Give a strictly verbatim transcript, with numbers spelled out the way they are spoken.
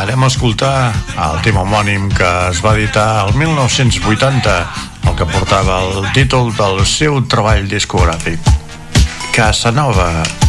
Anem a escoltar el tema homònim que es va editar el mil nou-cents vuitanta, el que portava el títol del seu treball discogràfic, Casanova.